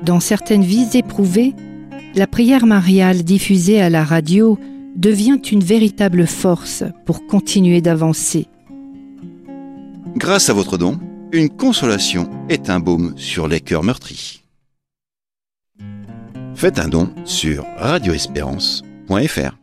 Dans certaines vies éprouvées, la prière mariale diffusée à la radio devient une véritable force pour continuer d'avancer. Grâce à votre don, une consolation est un baume sur les cœurs meurtris. Faites un don sur radioespérance.fr.